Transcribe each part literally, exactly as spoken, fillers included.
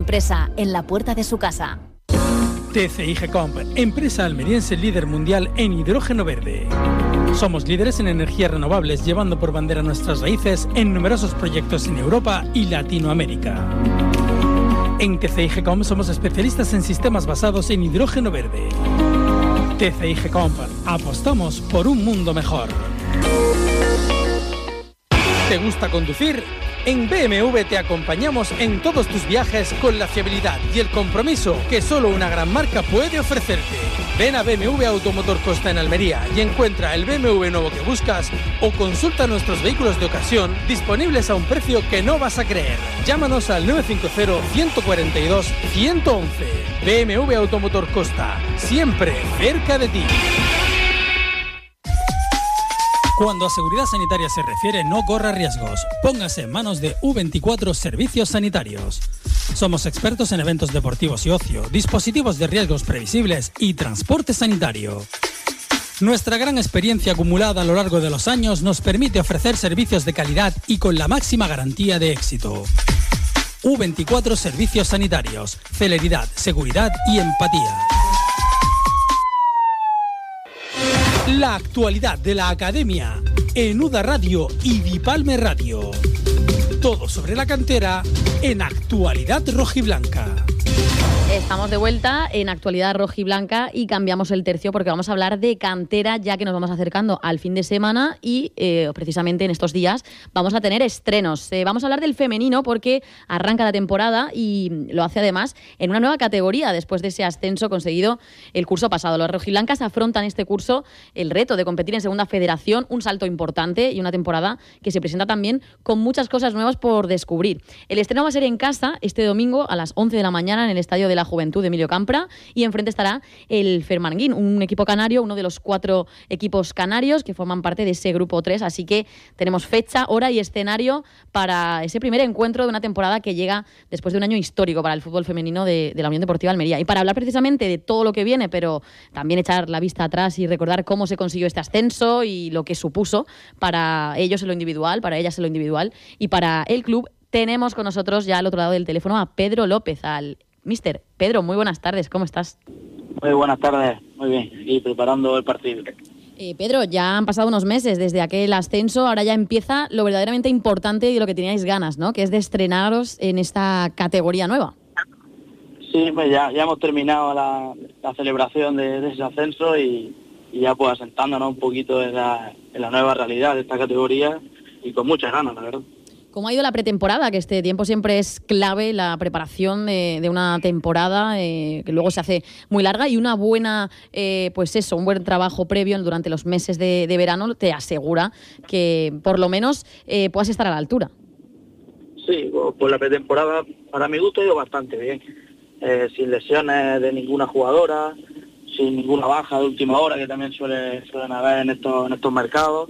empresa en la puerta de su casa. T C I Gecomp, empresa almeriense líder mundial en hidrógeno verde. Somos líderes en energías renovables, llevando por bandera nuestras raíces en numerosos proyectos en Europa y Latinoamérica. En T C I Gecomp somos especialistas en sistemas basados en hidrógeno verde. T C I Gecomp, apostamos por un mundo mejor. ¿Te gusta conducir? En B M W te acompañamos en todos tus viajes con la fiabilidad y el compromiso que solo una gran marca puede ofrecerte. Ven a B M W Automotor Costa en Almería y encuentra el B M W nuevo que buscas o consulta nuestros vehículos de ocasión disponibles a un precio que no vas a creer. Llámanos al nueve cinco cero, uno cuatro dos, uno uno uno. B M W Automotor Costa, siempre cerca de ti. Cuando a seguridad sanitaria se refiere, no corra riesgos. Póngase en manos de U veinticuatro Servicios Sanitarios. Somos expertos en eventos deportivos y ocio, dispositivos de riesgos previsibles y transporte sanitario. Nuestra gran experiencia acumulada a lo largo de los años nos permite ofrecer servicios de calidad y con la máxima garantía de éxito. U veinticuatro Servicios Sanitarios. Celeridad, seguridad y empatía. La actualidad de la Academia en U D A Radio y Dipalme Radio. Todo sobre la cantera en Actualidad Rojiblanca. Estamos de vuelta en Actualidad Rojiblanca y cambiamos el tercio porque vamos a hablar de cantera, ya que nos vamos acercando al fin de semana y eh, precisamente en estos días vamos a tener estrenos. Eh, vamos a hablar del femenino porque arranca la temporada y lo hace además en una nueva categoría después de ese ascenso conseguido el curso pasado. Los rojiblancas afrontan este curso el reto de competir en Segunda Federación, un salto importante y una temporada que se presenta también con muchas cosas nuevas por descubrir. El estreno va a ser en casa este domingo a las once de la mañana en el Estadio de la Juventud de Emilio Campra y enfrente estará el Fermanguín, un equipo canario, uno de los cuatro equipos canarios que forman parte de ese grupo tres, así que tenemos fecha, hora y escenario para ese primer encuentro de una temporada que llega después de un año histórico para el fútbol femenino de, de la Unión Deportiva Almería. Y para hablar precisamente de todo lo que viene, pero también echar la vista atrás y recordar cómo se consiguió este ascenso y lo que supuso para ellos en lo individual, para ellas en lo individual y para el club, tenemos con nosotros ya al otro lado del teléfono a Pedro López, al Mister Pedro, muy buenas tardes, ¿cómo estás? Muy buenas tardes, muy bien, y preparando el partido. Eh, Pedro, ya han pasado unos meses desde aquel ascenso, ahora ya empieza lo verdaderamente importante y de lo que teníais ganas, ¿no? Que es de estrenaros en esta categoría nueva. Sí, pues ya, ya hemos terminado la, la celebración de, de ese ascenso y, y ya pues asentándonos un poquito en la, en la nueva realidad de esta categoría y con muchas ganas, la verdad. ¿Cómo ha ido la pretemporada? Que este tiempo siempre es clave, la preparación de, de una temporada eh, que luego se hace muy larga y una buena, eh, pues eso, un buen trabajo previo durante los meses de, de verano te asegura que por lo menos eh, puedas estar a la altura. Sí, pues la pretemporada para mi gusto ha ido bastante bien, eh, sin lesiones de ninguna jugadora, sin ninguna baja de última hora que también suele, suelen haber en estos, en estos mercados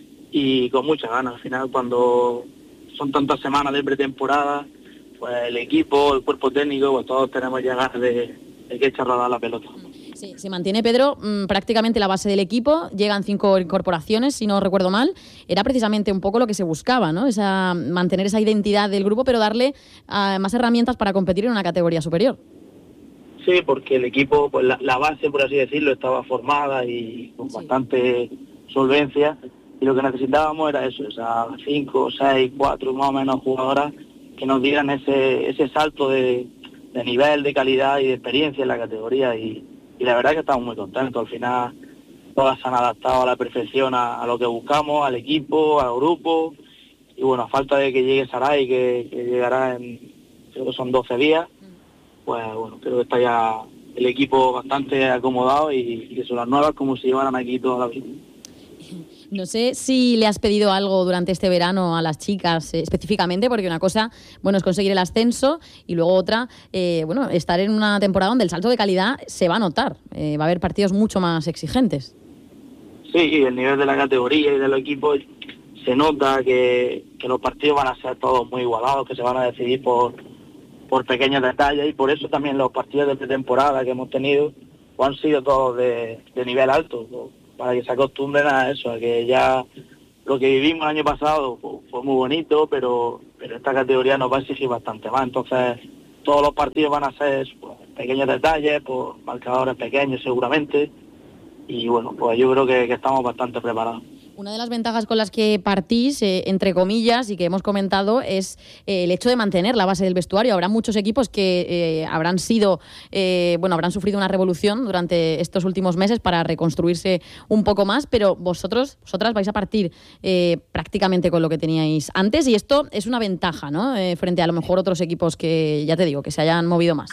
y con muchas ganas. Al final cuando son tantas semanas de pretemporada, pues el equipo, el cuerpo técnico, pues todos tenemos ya ganas de, de que echar a rodar la pelota. Sí, se mantiene, Pedro, mmm, prácticamente la base del equipo, llegan cinco incorporaciones, si no recuerdo mal, era precisamente un poco lo que se buscaba, ¿no? Esa, mantener esa identidad del grupo, pero darle uh, más herramientas para competir en una categoría superior. Sí, porque el equipo, pues la, la base, por así decirlo, estaba formada y con sí. bastante solvencia. Y lo que necesitábamos era eso, esas cinco, seis, cuatro más o menos jugadoras que nos dieran ese ese salto de, de nivel, de calidad y de experiencia en la categoría. Y, y la verdad es que estamos muy contentos. Al final todas se han adaptado a la perfección a, a lo que buscamos, al equipo, al grupo. Y bueno, a falta de que llegue Saray, que, que llegará en, creo que son doce días, pues bueno, creo que está ya el equipo bastante acomodado y, y que son las nuevas como si llevaran aquí toda la vida. No sé si le has pedido algo durante este verano a las chicas eh, específicamente, porque una cosa, bueno, es conseguir el ascenso y luego otra, eh, bueno, estar en una temporada donde el salto de calidad se va a notar. Eh, va a haber partidos mucho más exigentes. Sí, el nivel de la categoría y de los equipos se nota que, que los partidos van a ser todos muy igualados, que se van a decidir por, por pequeños detalles y por eso también los partidos de pretemporada que hemos tenido pues, han sido todos de, de nivel alto, ¿no? Para que se acostumbren a eso, a que ya lo que vivimos el año pasado fue, fue muy bonito, pero, pero esta categoría nos va a exigir bastante más. Entonces, todos los partidos van a ser pues, pequeños detalles, pues, marcadores pequeños seguramente, y bueno, pues yo creo que, que estamos bastante preparados. Una de las ventajas con las que partís, eh, entre comillas, y que hemos comentado, es eh, el hecho de mantener la base del vestuario. Habrá muchos equipos que eh, habrán sido, eh, bueno, habrán sufrido una revolución durante estos últimos meses para reconstruirse un poco más, pero vosotros, vosotras vais a partir eh, prácticamente con lo que teníais antes, y esto es una ventaja, ¿no? Eh, frente a lo mejor otros equipos que, ya te digo, que se hayan movido más.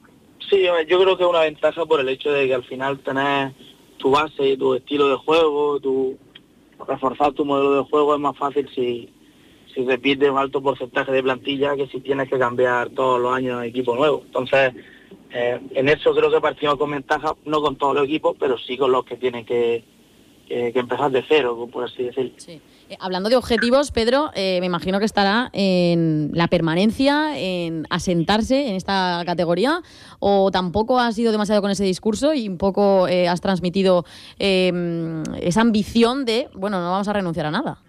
Sí, yo creo que es una ventaja por el hecho de que al final tenés tu base, tu estilo de juego, tu reforzar tu modelo de juego es más fácil si, si repites un alto porcentaje de plantilla que si tienes que cambiar todos los años de equipo nuevo. Entonces, eh, en eso creo que partimos con ventaja, no con todos los equipos, pero sí con los que tienen que, que, que empezar de cero, por así decirlo. Sí. Eh, hablando de objetivos, Pedro, eh, me imagino que estará en la permanencia, en asentarse en esta categoría, o tampoco has ido demasiado con ese discurso y un poco eh, has transmitido eh, esa ambición de, bueno, no vamos a renunciar a nada.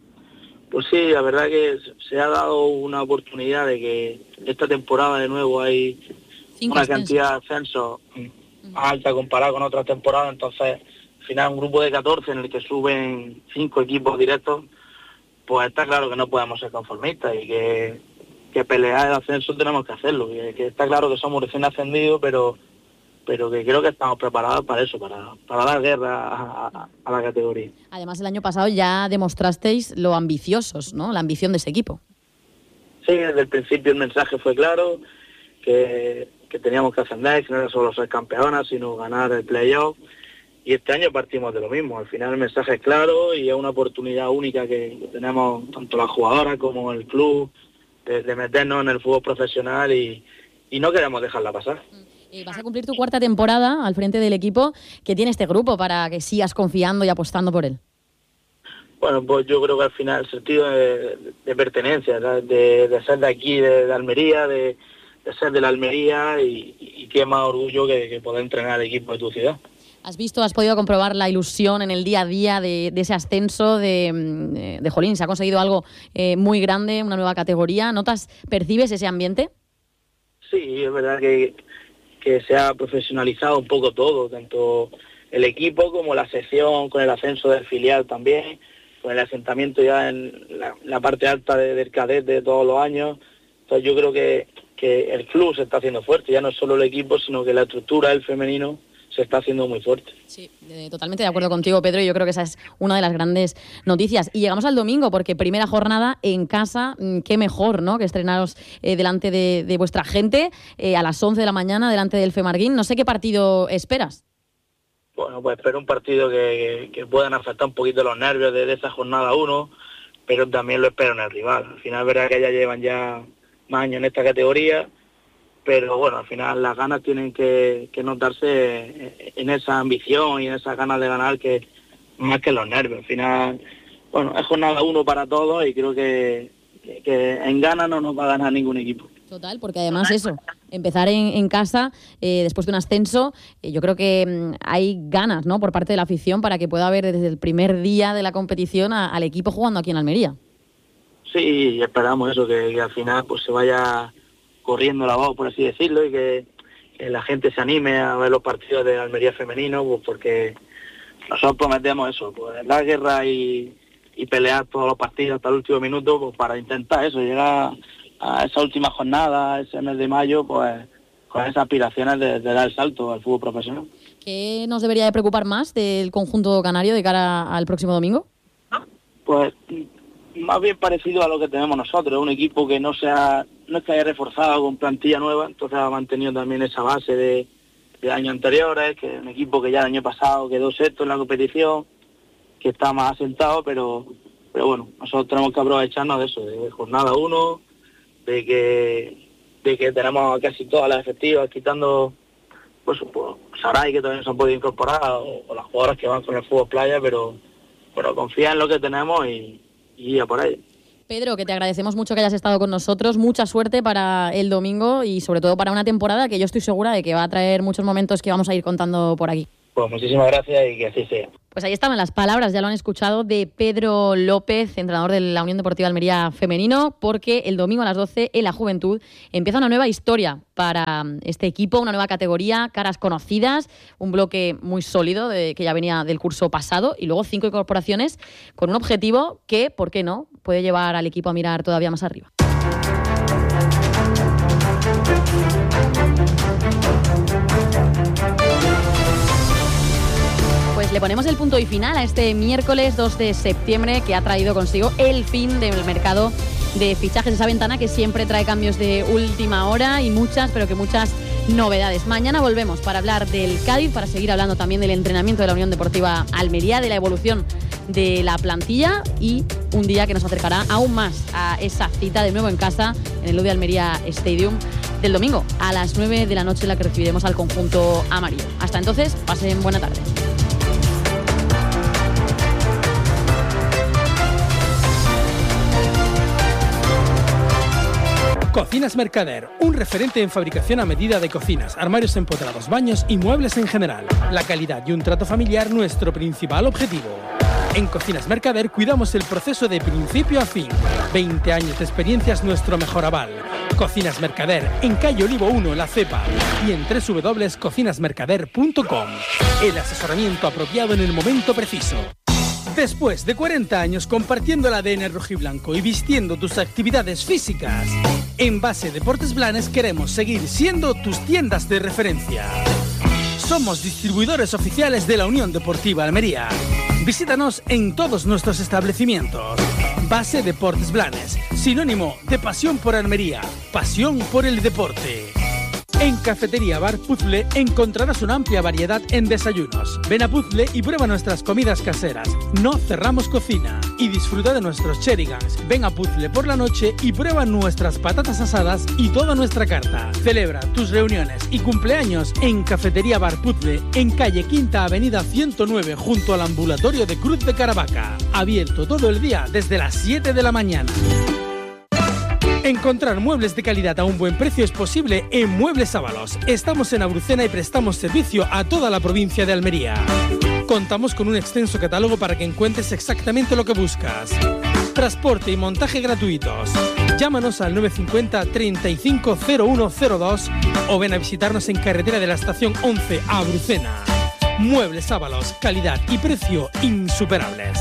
Pues sí, la verdad que se ha dado una oportunidad de que esta temporada de nuevo hay Cinco una ascensos. cantidad de ascensos uh-huh. más alta comparada con otras temporadas, entonces al final un grupo de catorce en el que suben cinco equipos directos, pues está claro que no podemos ser conformistas y que, que pelear el ascenso tenemos que hacerlo, que, que está claro que somos recién ascendidos, pero pero que creo que estamos preparados para eso, para, para dar guerra a, a, a la categoría. Además, el año pasado ya demostrasteis lo ambiciosos, ¿no? La ambición de ese equipo. Sí, desde el principio el mensaje fue claro, que, que teníamos que ascender, que no era solo ser campeonas, sino ganar el playoff. Y este año partimos de lo mismo. Al final el mensaje es claro y es una oportunidad única que, que tenemos tanto las jugadoras como el club de, de meternos en el fútbol profesional y, y no queremos dejarla pasar. Eh, vas a cumplir tu cuarta temporada al frente del equipo. ¿Qué tiene este grupo para que sigas confiando y apostando por él? Bueno, pues yo creo que al final el sentido de, de pertenencia, de, de ser de aquí, de, de Almería, de, de ser de la Almería y, y qué más orgullo que, que poder entrenar al equipo de tu ciudad. ¿Has visto, has podido comprobar la ilusión en el día a día de, de ese ascenso de, de, de Jolín? Se ha conseguido algo eh, muy grande, una nueva categoría. ¿Notas, percibes ese ambiente? Sí, es verdad que, que se ha profesionalizado un poco todo, tanto el equipo como la sección, con el ascenso del filial también, con el asentamiento ya en la, la parte alta de, del cadete de todos los años. Entonces yo creo que, que el club se está haciendo fuerte, ya no solo el equipo, sino que la estructura del femenino se está haciendo muy fuerte. Sí, eh, totalmente de acuerdo contigo, Pedro, y yo creo que esa es una de las grandes noticias. Y llegamos al domingo, porque primera jornada en casa, qué mejor, ¿no?, que estrenaros eh, delante de, de vuestra gente, eh, a las once de la mañana, delante del Femarguín. No sé qué partido esperas. Bueno, pues espero un partido que, que puedan afectar un poquito los nervios de, de esa jornada uno, pero también lo espero en el rival. Al final es verdad que ya llevan ya más años en esta categoría, pero bueno, al final las ganas tienen que, que notarse en esa ambición y en esas ganas de ganar, que más que los nervios. Al final, bueno, es jornada uno para todos y creo que, que, que en ganas no nos va a ganar ningún equipo. Total, porque además eso, empezar en, en casa eh, después de un ascenso, eh, yo creo que mm, hay ganas, ¿no?, por parte de la afición para que pueda haber desde el primer día de la competición a, al equipo jugando aquí en Almería. Sí, esperamos eso, que, que al final pues se vaya corriendo la voz, por así decirlo, y que, que la gente se anime a ver los partidos de Almería femenino, pues porque nosotros prometemos eso, pues la guerra y, y pelear todos los partidos hasta el último minuto, pues para intentar eso, llegar a esa última jornada, ese mes de mayo, pues con esas aspiraciones de, de dar el salto al fútbol profesional. ¿Qué nos debería de preocupar más del conjunto canario de cara al próximo domingo? Pues más bien parecido a lo que tenemos nosotros, un equipo que no sea, no es que haya reforzado con plantilla nueva, entonces ha mantenido también esa base de, de años anteriores, que es un equipo que ya el año pasado quedó sexto en la competición, que está más asentado, pero pero bueno, nosotros tenemos que aprovecharnos de eso, de jornada uno, de que de que tenemos casi todas las efectivas, quitando pues, pues Saray, que todavía no se han podido incorporar, o, o las jugadoras que van con el fútbol playa, pero pero confía en lo que tenemos y, y a por ahí. Pedro, que te agradecemos mucho que hayas estado con nosotros, mucha suerte para el domingo y sobre todo para una temporada que yo estoy segura de que va a traer muchos momentos que vamos a ir contando por aquí. Pues muchísimas gracias y que así sea. Pues ahí estaban las palabras, ya lo han escuchado, de Pedro López, entrenador de la Unión Deportiva Almería Femenino, porque el domingo a las doce en la Juventud empieza una nueva historia para este equipo, una nueva categoría, caras conocidas, un bloque muy sólido de, que ya venía del curso pasado y luego cinco incorporaciones con un objetivo que, ¿por qué no?, puede llevar al equipo a mirar todavía más arriba. Pues le ponemos el punto y final a este miércoles dos de septiembre que ha traído consigo el fin del mercado de fichajes, esa ventana que siempre trae cambios de última hora y muchas, pero que muchas novedades. Mañana volvemos para hablar del Cádiz, para seguir hablando también del entrenamiento de la Unión Deportiva Almería, de la evolución de la plantilla y un día que nos acercará aún más a esa cita de nuevo en casa en el Ludi Almería Stadium del domingo a las nueve de la noche, en la que recibiremos al conjunto amarillo. Hasta entonces, pasen buena tarde. Cocinas Mercader, un referente en fabricación a medida de cocinas, armarios empotrados, baños y muebles en general. La calidad y un trato familiar, nuestro principal objetivo. En Cocinas Mercader cuidamos el proceso de principio a fin. veinte años de experiencia es nuestro mejor aval. Cocinas Mercader, en calle Olivo uno, La Cepa, y en doble u doble u doble u punto cocinas mercader punto com. El asesoramiento apropiado en el momento preciso. Después de cuarenta años compartiendo el A D N rojiblanco y vistiendo tus actividades físicas, en Base Deportes Blanes queremos seguir siendo tus tiendas de referencia. Somos distribuidores oficiales de la Unión Deportiva Almería. Visítanos en todos nuestros establecimientos. Base Deportes Blanes, sinónimo de pasión por Almería, pasión por el deporte. En Cafetería Bar Puzzle encontrarás una amplia variedad en desayunos. Ven a Puzzle y prueba nuestras comidas caseras. No cerramos cocina. Y disfruta de nuestros cherigans. Ven a Puzzle por la noche y prueba nuestras patatas asadas y toda nuestra carta. Celebra tus reuniones y cumpleaños en Cafetería Bar Puzzle, en calle Quinta Avenida ciento nueve, junto al ambulatorio de Cruz de Caravaca. Abierto todo el día desde las siete de la mañana. Encontrar muebles de calidad a un buen precio es posible en Muebles Ábalos. Estamos en Abrucena y prestamos servicio a toda la provincia de Almería. Contamos con un extenso catálogo para que encuentres exactamente lo que buscas. Transporte y montaje gratuitos. Llámanos al nueve cinco cero, treinta y cinco cero uno cero dos o ven a visitarnos en carretera de la estación once a Abrucena. Muebles Ábalos, calidad y precio insuperables.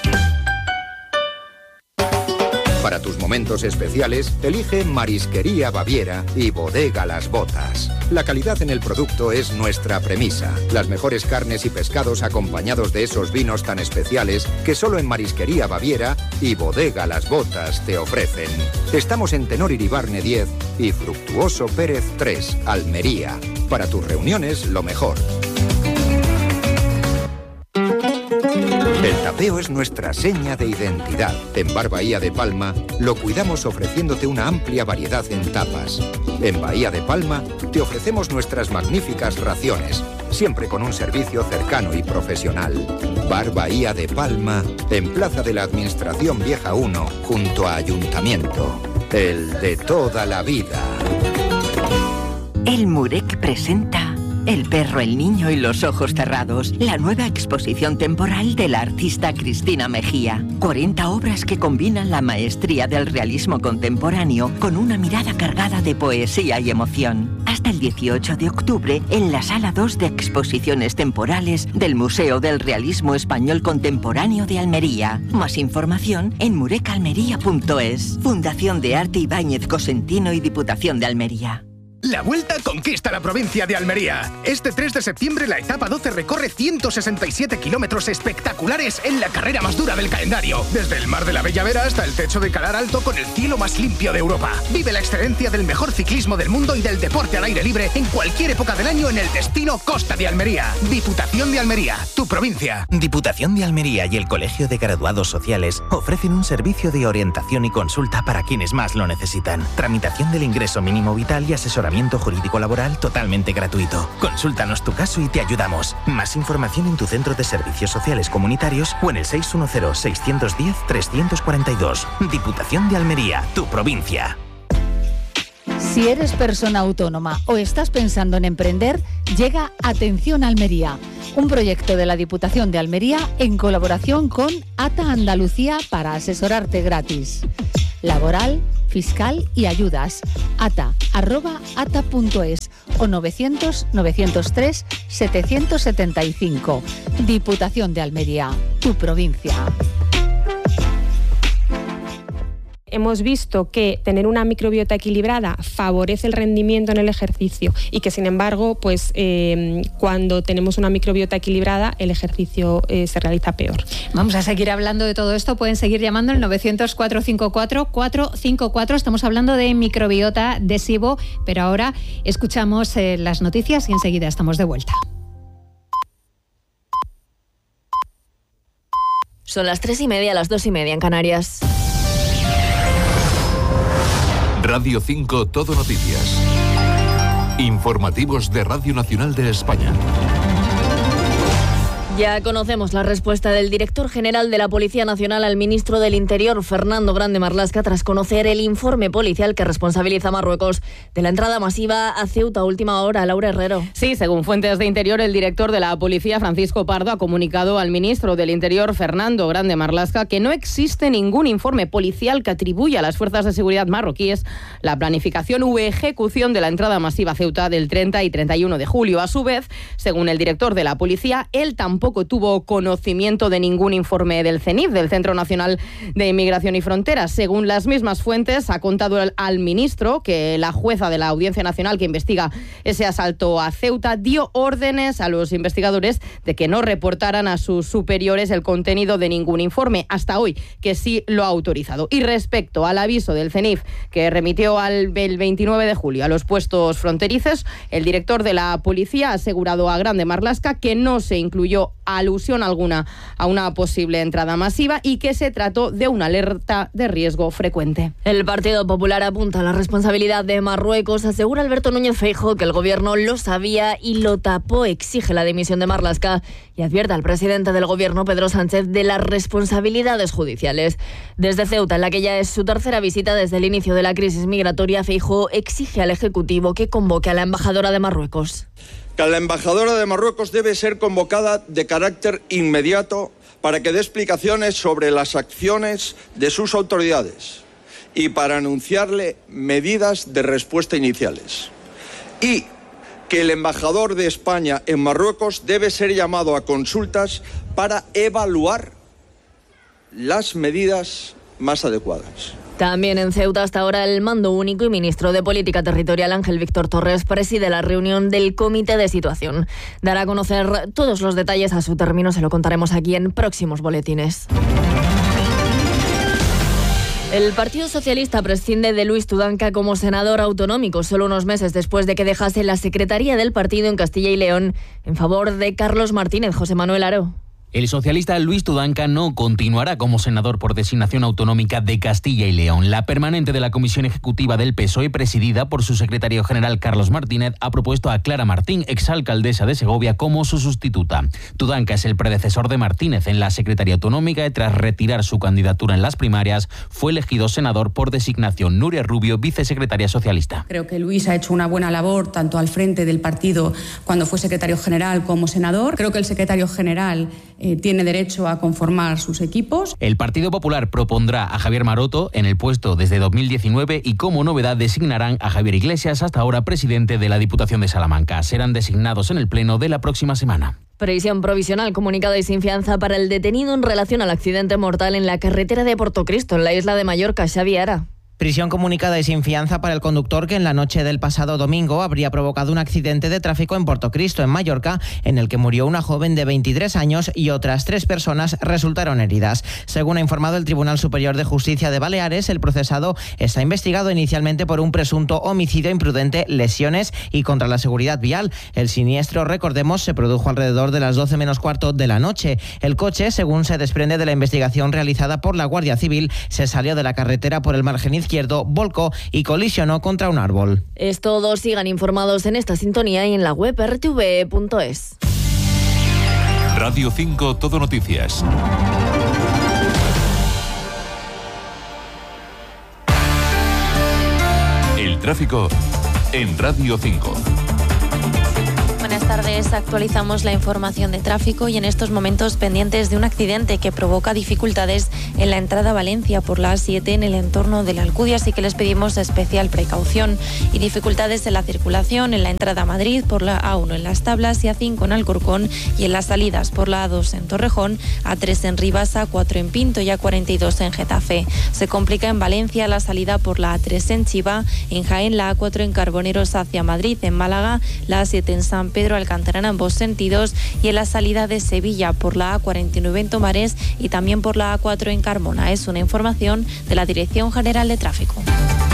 Para tus momentos especiales, elige Marisquería Baviera y Bodega Las Botas. La calidad en el producto es nuestra premisa. Las mejores carnes y pescados acompañados de esos vinos tan especiales que solo en Marisquería Baviera y Bodega Las Botas te ofrecen. Estamos en Tenor Iribarne diez y Fructuoso Pérez tres, Almería. Para tus reuniones, lo mejor. El tapeo es nuestra seña de identidad. En Bar Bahía de Palma lo cuidamos ofreciéndote una amplia variedad en tapas. En Bahía de Palma te ofrecemos nuestras magníficas raciones, siempre con un servicio cercano y profesional. Bar Bahía de Palma, en Plaza de la Administración Vieja uno, junto a Ayuntamiento. El de toda la vida. El Murek presenta El perro, el niño y los ojos cerrados, la nueva exposición temporal de la artista Cristina Mejía. cuarenta obras que combinan la maestría del realismo contemporáneo con una mirada cargada de poesía y emoción. Hasta el dieciocho de octubre en la Sala dos de Exposiciones Temporales del Museo del Realismo Español Contemporáneo de Almería. Más información en murecalmería punto es. Fundación de Arte Ibáñez Cosentino y Diputación de Almería. La Vuelta conquista la provincia de Almería. Este tres de septiembre la etapa doce recorre ciento sesenta y siete kilómetros espectaculares en la carrera más dura del calendario. Desde el Mar de la Bella Vera hasta el techo de Calar Alto con el cielo más limpio de Europa. Vive la excelencia del mejor ciclismo del mundo y del deporte al aire libre en cualquier época del año en el destino Costa de Almería. Diputación de Almería, tu provincia. Diputación de Almería y el Colegio de Graduados Sociales ofrecen un servicio de orientación y consulta para quienes más lo necesitan. Tramitación del ingreso mínimo vital y asesoramiento jurídico laboral totalmente gratuito. Consúltanos tu caso y te ayudamos. Más información en tu centro de servicios sociales comunitarios o en el seis uno cero, seis uno cero, tres cuatro dos. Diputación de Almería, tu provincia. Si eres persona autónoma o estás pensando en emprender, llega Atención Almería, un proyecto de la Diputación de Almería en colaboración con ATA Andalucía para asesorarte gratis. Laboral, fiscal y ayudas. ata arroba ata punto es o novecientos novecientos tres setecientos setenta y cinco. Diputación de Almería, tu provincia. Hemos visto que tener una microbiota equilibrada favorece el rendimiento en el ejercicio y que, sin embargo, pues eh, cuando tenemos una microbiota equilibrada, el ejercicio eh, se realiza peor. Vamos a seguir hablando de todo esto. Pueden seguir llamando al novecientos cuatrocientos cincuenta y cuatro cuatrocientos cincuenta y cuatro. Estamos hablando de microbiota de SIBO, pero ahora escuchamos eh, las noticias y enseguida estamos de vuelta. Son las tres y media, las dos y media en Canarias. Radio cinco Todo Noticias. Informativos de Radio Nacional de España. Ya conocemos la respuesta del director general de la Policía Nacional al ministro del Interior, Fernando Grande Marlaska, tras conocer el informe policial que responsabiliza a Marruecos de la entrada masiva a Ceuta a última hora. Laura Herrero. Sí, según fuentes de Interior, el director de la Policía, Francisco Pardo, ha comunicado al ministro del Interior, Fernando Grande Marlaska, que no existe ningún informe policial que atribuya a las fuerzas de seguridad marroquíes la planificación u ejecución de la entrada masiva a Ceuta del treinta y treinta y uno de julio. A su vez, según el director de la Policía, él tampoco Tampoco tuvo conocimiento de ningún informe del CENIF, del Centro Nacional de Inmigración y Fronteras. Según las mismas fuentes, ha contado al, al ministro que la jueza de la Audiencia Nacional que investiga ese asalto a Ceuta dio órdenes a los investigadores de que no reportaran a sus superiores el contenido de ningún informe, hasta hoy, que sí lo ha autorizado. Y respecto al aviso del CENIF que remitió al, el veintinueve de julio a los puestos fronterizos, el director de la Policía ha asegurado a Grande Marlaska que no se incluyó alusión alguna a una posible entrada masiva y que se trató de una alerta de riesgo frecuente. El Partido Popular apunta a la responsabilidad de Marruecos. Asegura Alberto Núñez Feijóo que el gobierno lo sabía y lo tapó. Exige la dimisión de Marlaska y advierte al presidente del gobierno, Pedro Sánchez, de las responsabilidades judiciales. Desde Ceuta, en la que ya es su tercera visita desde el inicio de la crisis migratoria, Feijóo exige al Ejecutivo que convoque a la embajadora de Marruecos. Que la embajadora de Marruecos debe ser convocada de carácter inmediato para que dé explicaciones sobre las acciones de sus autoridades y para anunciarle medidas de respuesta iniciales. Y que el embajador de España en Marruecos debe ser llamado a consultas para evaluar las medidas más adecuadas. También en Ceuta, hasta ahora, el mando único y ministro de Política Territorial, Ángel Víctor Torres, preside la reunión del Comité de Situación. Dará a conocer todos los detalles a su término, se lo contaremos aquí en próximos boletines. El Partido Socialista prescinde de Luis Tudanca como senador autonómico, solo unos meses después de que dejase la secretaría del partido en Castilla y León en favor de Carlos Martínez. José Manuel Aro. El socialista Luis Tudanca no continuará como senador por designación autonómica de Castilla y León. La permanente de la Comisión Ejecutiva del P S O E, presidida por su secretario general Carlos Martínez, ha propuesto a Clara Martín, exalcaldesa de Segovia, como su sustituta. Tudanca es el predecesor de Martínez en la Secretaría Autonómica y tras retirar su candidatura en las primarias, fue elegido senador por designación. Nuria Rubio, vicesecretaria socialista. Creo que Luis ha hecho una buena labor tanto al frente del partido cuando fue secretario general como senador. Creo que el secretario general Eh, tiene derecho a conformar sus equipos. El Partido Popular propondrá a Javier Maroto en el puesto desde dos mil diecinueve y como novedad designarán a Javier Iglesias, hasta ahora presidente de la Diputación de Salamanca. Serán designados en el pleno de la próxima semana. Prisión provisional comunicada y sin fianza para el detenido en relación al accidente mortal en la carretera de Portocristo, en la isla de Mallorca. Xavi Ara. Prisión comunicada y sin fianza para el conductor que en la noche del pasado domingo habría provocado un accidente de tráfico en Portocristo, en Mallorca, en el que murió una joven de veintitrés años y otras tres personas resultaron heridas. Según ha informado el Tribunal Superior de Justicia de Baleares, el procesado está investigado inicialmente por un presunto homicidio imprudente, lesiones y contra la seguridad vial. El siniestro, recordemos, se produjo alrededor de las doce menos cuarto de la noche. El coche, según se desprende de la investigación realizada por la Guardia Civil, se salió de la carretera por el margen izquierdo, volcó y colisionó contra un árbol. Es todo, sigan informados en esta sintonía y en la web r t v punto es. Radio cinco Todo Noticias. El tráfico en Radio cinco. Buenas tardes, actualizamos la información de tráfico y en estos momentos pendientes de un accidente que provoca dificultades en la entrada a Valencia por la A siete en el entorno de la Alcudia, así que les pedimos especial precaución, y dificultades en la circulación en la entrada a Madrid por la A uno en Las Tablas y A cinco en Alcorcón, y en las salidas por la A dos en Torrejón, A tres en Rivas, A cuatro en Pinto y A cuarenta y dos en Getafe. Se complica en Valencia la salida por la A tres en Chiva, en Jaén la A cuatro en Carboneros hacia Madrid, en Málaga la A siete en San Pedro Alcántara en ambos sentidos, y en la salida de Sevilla por la A cuarenta y nueve en Tomares y también por la A cuatro en Carmona. Es una información de la Dirección General de Tráfico.